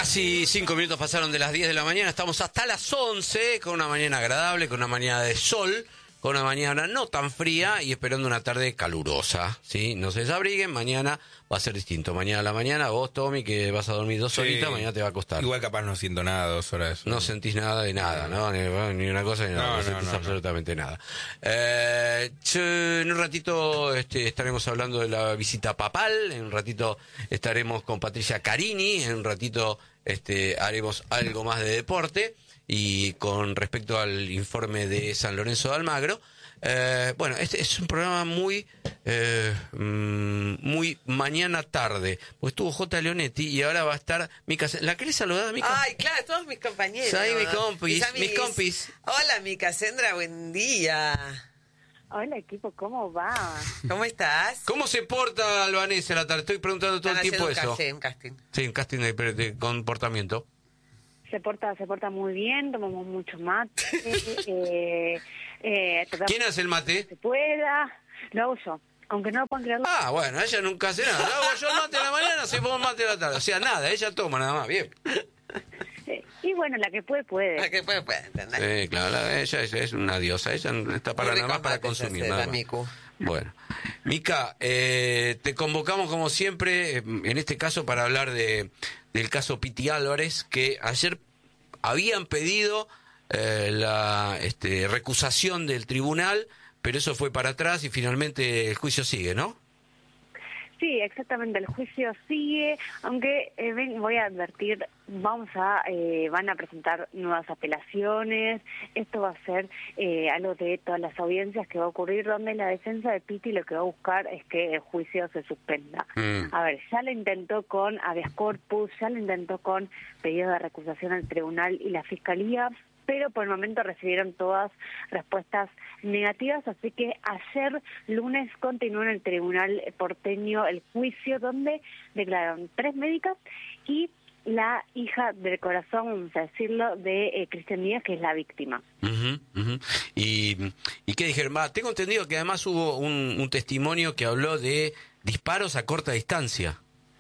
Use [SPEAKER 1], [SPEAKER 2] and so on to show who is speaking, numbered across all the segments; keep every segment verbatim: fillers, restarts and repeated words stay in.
[SPEAKER 1] Casi cinco minutos pasaron de las diez de la mañana, estamos hasta las once, con una mañana agradable, con una mañana de sol, con una mañana no tan fría y esperando una tarde calurosa, ¿sí? No se desabriguen, mañana va a ser distinto. Mañana a la mañana, vos, Tommy, que vas a dormir dos
[SPEAKER 2] Sí.
[SPEAKER 1] horitas, mañana te va a costar.
[SPEAKER 2] Igual capaz no siento nada dos horas.
[SPEAKER 1] No sentís nada de nada, ¿no? Ni, ni una cosa ni nada, no,
[SPEAKER 2] No,
[SPEAKER 1] no
[SPEAKER 2] no,
[SPEAKER 1] sentís
[SPEAKER 2] no,
[SPEAKER 1] absolutamente nada. Eh, che, en un ratito este, estaremos hablando de la visita papal, en un ratito estaremos con Patricia Carini, en un ratito este, haremos algo más de deporte. Y con respecto al informe de San Lorenzo de Almagro, eh, bueno, este es un programa muy eh, muy mañana tarde, porque estuvo J. Leonetti y ahora va a estar Mica. ¿La querés saludar, Mica?
[SPEAKER 3] Ay, claro, todos mis compañeros.
[SPEAKER 1] Soy mi compis,
[SPEAKER 3] mis,
[SPEAKER 1] mis compis.
[SPEAKER 3] Hola, Mica Sendra, buen día.
[SPEAKER 4] Hola equipo, ¿cómo va?
[SPEAKER 3] ¿Cómo estás?
[SPEAKER 1] ¿Cómo se porta Albanese a la tarde? Estoy preguntando todo
[SPEAKER 3] Están
[SPEAKER 1] el tiempo
[SPEAKER 3] haciendo
[SPEAKER 1] eso.
[SPEAKER 3] un casting, un casting.
[SPEAKER 1] Sí, un casting de, de comportamiento.
[SPEAKER 4] Se porta, se porta muy bien, tomamos mucho mate. eh, eh,
[SPEAKER 1] ¿Quién hace el mate?
[SPEAKER 4] Se pueda, lo hago yo, aunque no lo puedan creer.
[SPEAKER 1] Ah, bueno, ella nunca hace nada. Lo hago yo el mate en la mañana, se pone el mate en la tarde. O sea, nada, ella toma nada más, bien.
[SPEAKER 4] Eh, y bueno, la que puede, puede.
[SPEAKER 3] La que puede, puede, ¿entendés?
[SPEAKER 1] Sí, claro, la- ella es, es una diosa, ella no está para
[SPEAKER 3] Muy
[SPEAKER 1] nada más
[SPEAKER 3] rico
[SPEAKER 1] para
[SPEAKER 3] mate se
[SPEAKER 1] consumir.
[SPEAKER 3] hace,
[SPEAKER 1] Nada
[SPEAKER 3] la
[SPEAKER 1] más.
[SPEAKER 3] Micu.
[SPEAKER 1] Bueno, Mica, eh, te convocamos como siempre, eh, en este caso para hablar de del caso Piti Álvarez, que ayer habían pedido eh, la este, recusación del tribunal, pero eso fue para atrás y finalmente el juicio sigue, ¿no?
[SPEAKER 4] Sí, exactamente, el juicio sigue, aunque eh, ven, voy a advertir, vamos a, eh, van a presentar nuevas apelaciones, esto va a ser eh, algo de todas las audiencias que va a ocurrir, donde la defensa de Piti lo que va a buscar es que el juicio se suspenda.
[SPEAKER 1] Mm.
[SPEAKER 4] A ver, ya lo intentó con habeas corpus, ya lo intentó con pedido de recusación al tribunal y la fiscalía, pero por el momento recibieron todas respuestas negativas, así que ayer lunes continuó en el tribunal porteño el juicio donde declararon tres médicas y la hija del corazón, vamos a decirlo, de eh, Cristian Díaz, que es la víctima.
[SPEAKER 1] Ujú, ujú. Y, ¿Y qué dijeron? Va, tengo entendido que además hubo un, un testimonio que habló de disparos a corta distancia.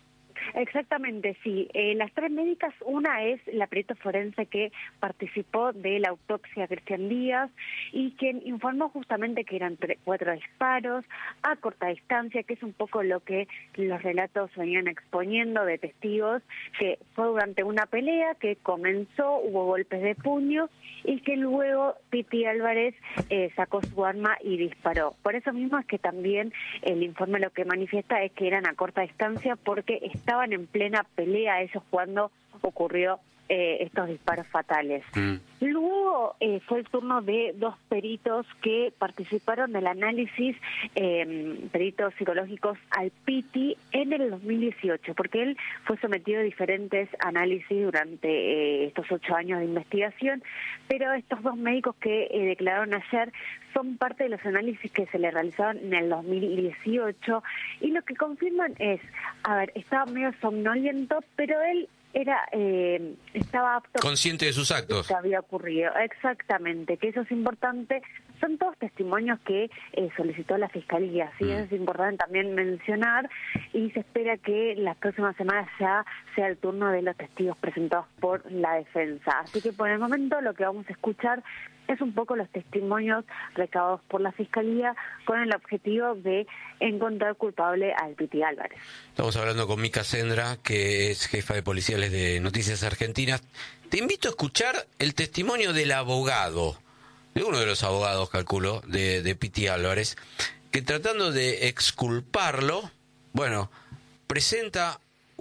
[SPEAKER 4] Exactamente, sí. Eh, las tres médicas, una es la perito forense que participó de la autopsia a Cristian Díaz y quien informó justamente que eran tre- cuatro disparos a corta distancia, que es un poco lo que los relatos venían exponiendo de testigos, que fue durante una pelea que comenzó, hubo golpes de puño y que luego Piti Álvarez eh, sacó su arma y disparó. Por eso mismo es que también el informe lo que manifiesta es que eran a corta distancia porque estaban en plena pelea ellos cuando ocurrió eh, estos disparos fatales.
[SPEAKER 1] Mm.
[SPEAKER 4] Luego eh, fue el turno de dos peritos que participaron del análisis, eh, peritos psicológicos al Piti en el dos mil dieciocho, porque él fue sometido a diferentes análisis durante eh, estos ocho años de investigación, pero estos dos médicos que eh, declararon ayer son parte de los análisis que se le realizaron en el dos mil dieciocho y lo que confirman es, a ver, estaba medio somnoliento, pero él era eh, estaba apto,
[SPEAKER 1] Consciente de sus actos.
[SPEAKER 4] que había ocurrido, exactamente, que eso es importante. Son todos testimonios que eh, solicitó la Fiscalía, ¿sí?
[SPEAKER 1] Mm.
[SPEAKER 4] Eso es importante también mencionar y se espera que las próximas semanas ya sea el turno de los testigos presentados por la defensa. Así que por el momento lo que vamos a escuchar es un poco los testimonios recabados por la Fiscalía con el objetivo de encontrar culpable al Piti Álvarez.
[SPEAKER 1] Estamos hablando con Mica Sendra, que es jefa de policiales de Noticias Argentinas. Te invito a escuchar el testimonio del abogado, de uno de los abogados, calculo, de, de Piti Álvarez, que tratando de exculparlo, bueno, presenta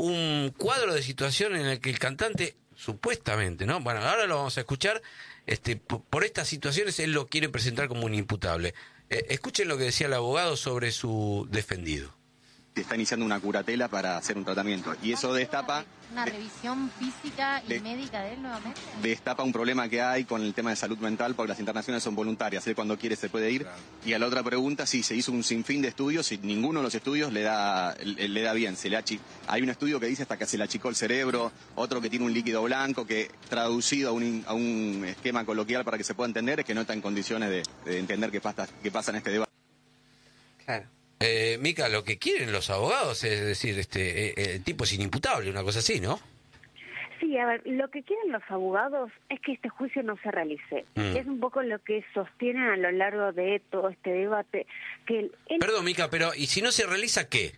[SPEAKER 1] un cuadro de situación en el que el cantante, supuestamente, ¿no? Bueno, ahora lo vamos a escuchar. Este, por, por estas situaciones él lo quiere presentar como un imputable. Eh, escuchen lo que decía el abogado sobre su defendido.
[SPEAKER 5] Está iniciando una curatela para hacer un tratamiento y eso destapa
[SPEAKER 6] una revisión física y
[SPEAKER 5] de-
[SPEAKER 6] médica de él nuevamente.
[SPEAKER 5] destapa un problema que hay con el tema de salud mental porque las internaciones son voluntarias, él cuando quiere se puede ir. Y a la otra pregunta, sí, se hizo un sinfín de estudios y ninguno de los estudios le da le, le da bien, se le achi- hay un estudio que dice hasta que se le achicó el cerebro, otro que tiene un líquido blanco que traducido a un, in- a un esquema coloquial para que se pueda entender es que no está en condiciones de, de entender qué pasa, qué pasa en este debate.
[SPEAKER 3] Claro.
[SPEAKER 1] Eh, Mica, lo que quieren los abogados es decir, este, eh, el tipo es inimputable, una cosa así, ¿no?
[SPEAKER 4] Sí, Sí, a ver, lo que quieren los abogados es que este juicio no se realice.
[SPEAKER 1] Mm.
[SPEAKER 4] Es un poco lo que sostienen a lo largo de todo este debate. Que el, el...
[SPEAKER 1] Perdón, Mica, pero ¿y si no se realiza qué?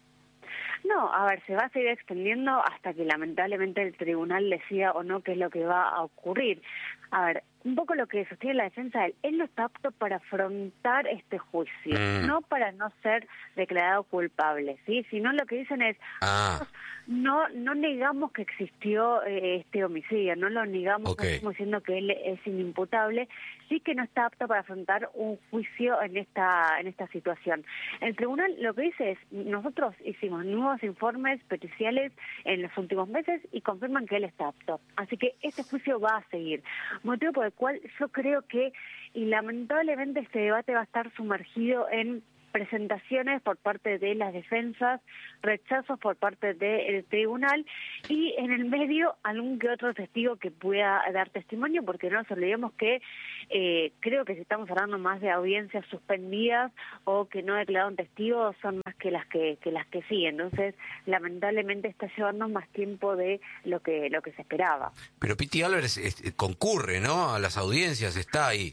[SPEAKER 4] No, a ver, se va a seguir extendiendo hasta que lamentablemente el tribunal decida o no qué es lo que va a ocurrir. A ver, un poco lo que sostiene la defensa, él, él no está apto para afrontar este juicio,
[SPEAKER 1] Mm.
[SPEAKER 4] no para no ser declarado culpable, ¿sí? Sino lo que dicen es,
[SPEAKER 1] Ah,
[SPEAKER 4] no no negamos que existió eh, este homicidio, no lo negamos,
[SPEAKER 1] Ok.
[SPEAKER 4] no estamos diciendo que él es inimputable, sí que no está apto para afrontar un juicio en esta en esta situación. El tribunal lo que dice es, nosotros hicimos nuevos informes periciales en los últimos meses y confirman que él está apto. Así que este juicio va a seguir. Motivo por el cual yo creo que, y lamentablemente este debate va a estar sumergido en presentaciones por parte de las defensas, rechazos por parte del tribunal y en el medio algún que otro testigo que pueda dar testimonio, porque no nos olvidemos que eh, creo que si estamos hablando más de audiencias suspendidas o que no declararon testigos son más que las que, que las que siguen. Entonces, lamentablemente está llevando más tiempo de lo que lo que se esperaba.
[SPEAKER 1] pero Piti Álvarez eh, concurre, ¿no? A las audiencias, está ahí.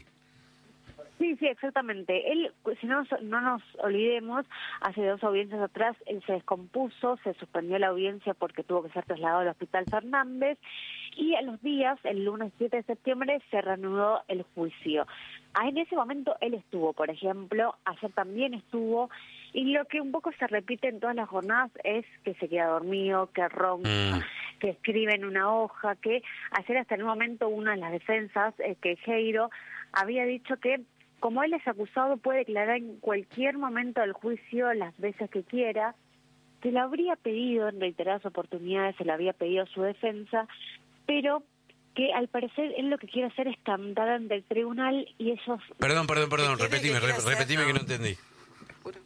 [SPEAKER 4] Sí, sí, exactamente. Él, si no, no nos olvidemos, hace dos audiencias atrás, él se descompuso, se suspendió la audiencia porque tuvo que ser trasladado al Hospital Fernández y a los días, el lunes siete de septiembre, se reanudó el juicio. Ah, en ese momento él estuvo, por ejemplo, ayer también estuvo, y lo que un poco se repite en todas las jornadas es que se queda dormido, que ronca,
[SPEAKER 1] Mm.
[SPEAKER 4] que escribe en una hoja, que ayer hasta en un momento una de las defensas, eh, Queijeiro, había dicho que como él es acusado puede declarar en cualquier momento del juicio las veces que quiera, se lo habría pedido en reiteradas oportunidades, se lo había pedido a su defensa, pero que al parecer él lo que quiere hacer es cantar ante el tribunal y ellos...
[SPEAKER 1] Perdón, perdón, perdón,
[SPEAKER 3] ¿Qué quiere
[SPEAKER 1] repetime,
[SPEAKER 3] que
[SPEAKER 1] re-
[SPEAKER 3] quiera
[SPEAKER 1] repetime
[SPEAKER 3] hacer?
[SPEAKER 1] que no entendí.
[SPEAKER 3] Juro.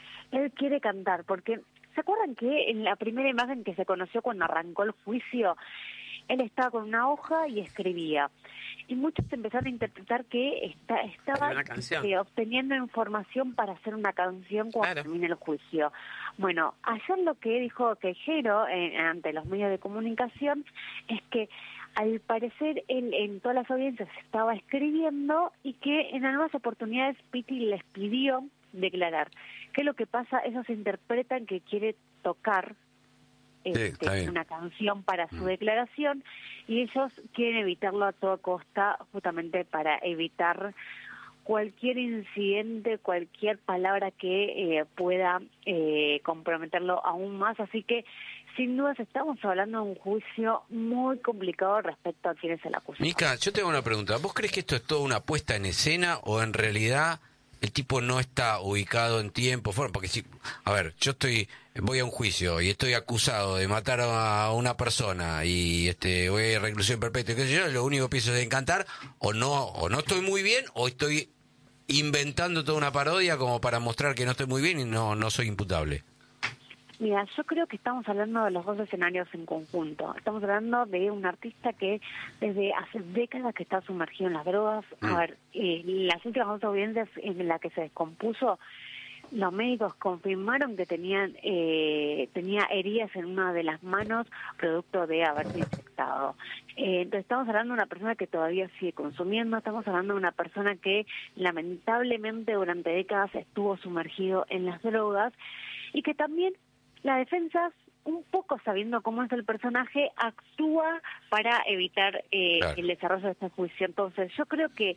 [SPEAKER 4] Él quiere cantar, porque ¿se acuerdan que en la primera imagen que se conoció cuando arrancó el juicio, él estaba con una hoja y escribía? Y muchos empezaron a interpretar que está, estaba
[SPEAKER 3] Para una canción.
[SPEAKER 4] eh, obteniendo información para hacer una canción cuando
[SPEAKER 3] Claro.
[SPEAKER 4] termine el juicio. Bueno, ayer lo que dijo Queijeiro eh, ante los medios de comunicación es que al parecer él en todas las audiencias estaba escribiendo y que en algunas oportunidades Piti les pidió declarar. ¿Qué es lo que pasa? Ellos interpretan que quiere tocar este,
[SPEAKER 1] está bien.
[SPEAKER 4] una canción para su declaración y ellos quieren evitarlo a toda costa justamente para evitar cualquier incidente, cualquier palabra que eh, pueda eh, comprometerlo aún más. Así que, sin dudas, estamos hablando de un juicio muy complicado respecto a quién es el acusado.
[SPEAKER 1] Mica, yo te hago una pregunta. ¿Vos crees que esto es toda una puesta en escena o en realidad el tipo no está ubicado en tiempo? Porque si, a ver, yo estoy, voy a un juicio y estoy acusado de matar a una persona y este voy a reclusión perpetua, qué sé yo, lo único que pienso es encantar, o no, o no estoy muy bien, o estoy inventando toda una parodia como para mostrar que no estoy muy bien y no, no soy imputable.
[SPEAKER 4] Mira, yo creo que estamos hablando de los dos escenarios en conjunto. Estamos hablando de un artista que desde hace décadas que está sumergido en las drogas.
[SPEAKER 1] Mm.
[SPEAKER 4] A ver, eh, las últimas dos audiencias en las que se descompuso, los médicos confirmaron que tenían eh, tenía heridas en una de las manos producto de haberse infectado. Eh, entonces estamos hablando de una persona que todavía sigue consumiendo, estamos hablando de una persona que lamentablemente durante décadas estuvo sumergido en las drogas y que también la defensa, un poco sabiendo cómo es el personaje, actúa para evitar eh,
[SPEAKER 1] Claro.
[SPEAKER 4] el desarrollo de este juicio. Entonces yo creo que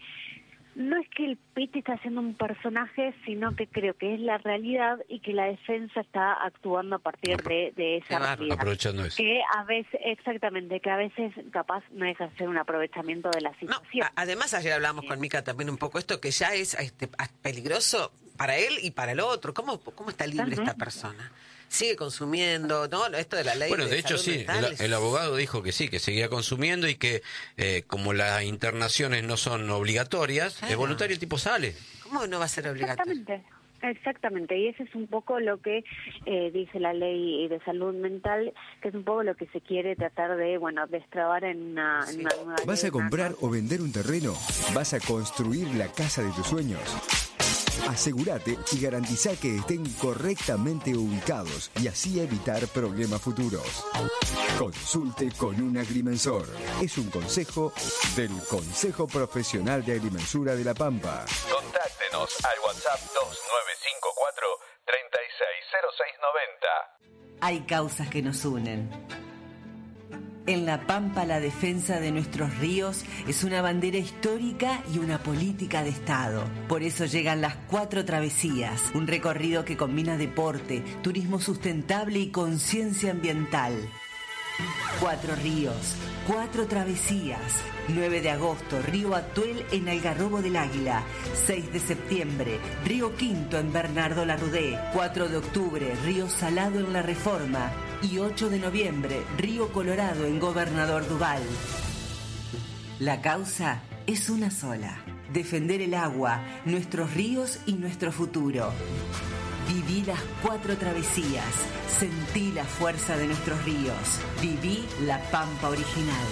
[SPEAKER 4] no es que el Piti está haciendo un personaje, sino que creo que es la realidad y que la defensa está actuando a partir de, de esa
[SPEAKER 3] Qué bárbaro.
[SPEAKER 4] realidad.
[SPEAKER 1] Aprovechando eso.
[SPEAKER 4] Que a veces, exactamente, que a veces capaz no deja de ser un aprovechamiento de la
[SPEAKER 3] No,
[SPEAKER 4] situación.
[SPEAKER 3] a- además ayer hablamos con Mica también un poco esto, que ya es este, a- peligroso para él y para el otro. ¿Cómo, cómo está libre
[SPEAKER 4] Ajá.
[SPEAKER 3] esta persona? Sigue consumiendo, ¿no? Esto de la ley
[SPEAKER 1] Bueno, de hecho
[SPEAKER 3] salud
[SPEAKER 1] sí,
[SPEAKER 3] mental
[SPEAKER 1] el,
[SPEAKER 3] es-
[SPEAKER 1] el abogado dijo que sí, que seguía consumiendo y que eh, como las internaciones no son obligatorias,
[SPEAKER 3] Claro.
[SPEAKER 1] es voluntario, el tipo sale.
[SPEAKER 3] ¿Cómo no va a ser obligatorio?
[SPEAKER 4] Exactamente, exactamente, y ese es un poco lo que eh, dice la ley de salud mental, que es un poco lo que se quiere tratar de, bueno, destrabar en una, en
[SPEAKER 3] Sí.
[SPEAKER 4] una nueva
[SPEAKER 7] ¿Vas
[SPEAKER 4] ley,
[SPEAKER 7] a comprar
[SPEAKER 4] una-
[SPEAKER 7] o vender un terreno? ¿Vas a construir la casa de tus sueños? Asegúrate y garantiza que estén correctamente ubicados y así evitar problemas futuros. Consulte con un agrimensor. Es un consejo del Consejo Profesional de Agrimensura de La Pampa.
[SPEAKER 8] Contáctenos al WhatsApp dos nueve cinco cuatro, tres seis cero seis nueve cero.
[SPEAKER 9] Hay causas que nos unen. En La Pampa, la defensa de nuestros ríos es una bandera histórica y una política de Estado. Por eso llegan las Cuatro Travesías, un recorrido que combina deporte, turismo sustentable y conciencia ambiental. Cuatro ríos, cuatro travesías. nueve de agosto, Río Atuel en Algarrobo del Águila. seis de septiembre, Río Quinto en Bernardo Larrudé. cuatro de octubre, Río Salado en La Reforma. Y ocho de noviembre, Río Colorado en Gobernador Duval. La causa es una sola: defender el agua, nuestros ríos y nuestro futuro. Viví las cuatro travesías, sentí la fuerza de nuestros ríos, viví la Pampa original.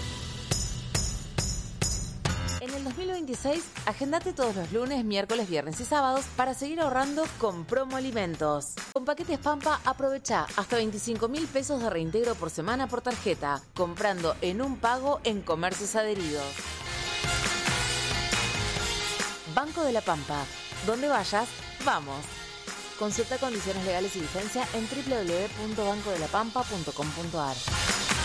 [SPEAKER 10] En el dos mil veintiséis, agendate todos los lunes, miércoles, viernes y sábados para seguir ahorrando con Promo Alimentos. Con Paquetes Pampa aprovecha hasta veinticinco mil pesos de reintegro por semana por tarjeta, comprando en un pago en comercios adheridos. Banco de la Pampa. Donde vayas, vamos. Consulta condiciones legales y vigencia en doble u doble u doble u punto banco de la pampa punto com punto a r.